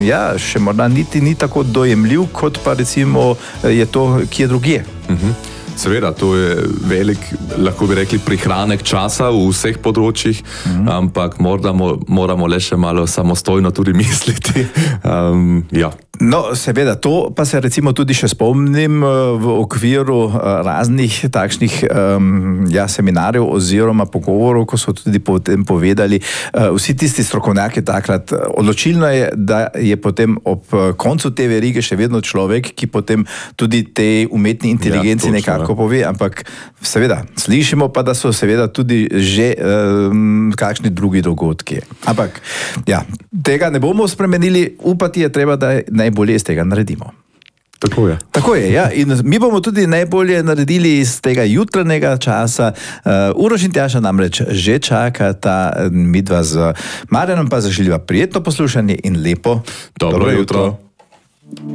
Ja, še morda niti ni tako dojemljiv, kot pa recimo je to kje drugje. Seveda, to je velik, lahko bi rekli, prihranek časa v vseh področjih, ampak moramo le še malo samostojno tudi misliti. Ja. No, seveda, to pa se recimo tudi še spomnim v okviru raznih takšnih seminarjev oziroma pogovorov, ko so tudi potem povedali vsi tisti strokovnjaki takrat. Odločilno je, da je potem ob koncu te verige še vedno človek, ki potem tudi tej umetni inteligenci nekako pove, ampak seveda, slišimo pa, da so seveda tudi že kakšni drugi dogodki. Ampak, ja, tega ne bomo spremenili, upati je treba, da najbolje iz tega naredimo. Tako je. Tako je, ja. In mi bomo tudi najbolje naredili iz tega jutranjega časa. Uroš in Tjaša namreč že čakata, midva z Marjanom pa zaželiva prijetno poslušanje in lepo dobro jutro.